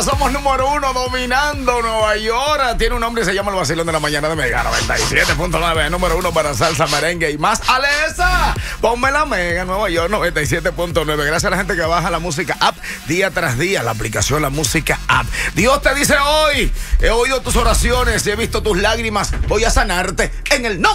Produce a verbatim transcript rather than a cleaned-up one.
somos número uno dominando Nueva York. Tiene un nombre y se llama el vacilón de la mañana de Mega noventa y siete punto nueve. Número uno para salsa, merengue y más. Alesa, ponme la Mega Nueva York noventa y siete punto nueve. Gracias a la gente que baja la música app día tras día. La aplicación La Música App. Dios te dice hoy, he oído tus oraciones y he visto tus lágrimas. Voy a sanarte en el nombre